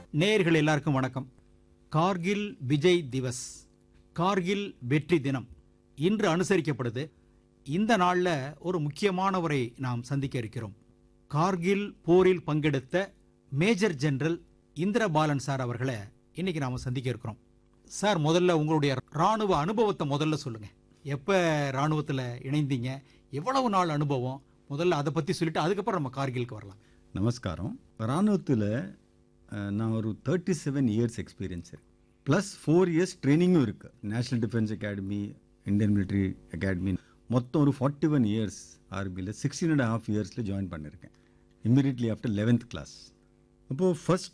நேயர்கள் எல்லாருக்கும் வணக்கம். கார்கில் விஜய் திவஸ், கார்கில் வெற்றி தினம் இன்று அனுசரிக்கப்படுது. இந்த நாளில் ஒரு முக்கியமானவரை நாம் சந்திக்க இருக்கிறோம். கார்கில் போரில் பங்கெடுத்த மேஜர் ஜெனரல் இந்திரபாலன் சார் அவர்களை இன்னைக்கு நாம் சந்திக்க இருக்கிறோம். சார், முதல்ல உங்களுடைய ராணுவ அனுபவத்தை முதல்ல சொல்லுங்க. எப்போ ராணுவத்தில் இணைந்தீங்க, எவ்வளவு நாள் அனுபவம், முதல்ல அதை பற்றி சொல்லிட்டு அதுக்கப்புறம் நம்ம கார்கிலுக்கு வரலாம். நமஸ்காரம். இராணுவத்தில் நான் ஒரு 37 இயர்ஸ் எக்ஸ்பீரியன்ஸ் இருக்கு, ப்ளஸ் 4 இயர்ஸ் ட்ரைனிங்கும் இருக்குது. National defence academy, Indian military academy, மொத்தம் ஒரு 41 இயர்ஸ் ஆர்பியில் 16.5 இயர்ஸில் ஜாயின் பண்ணியிருக்கேன், இம்மீடியட்லி ஆஃப்டர் 11th கிளாஸ். அப்போது ஃபர்ஸ்ட்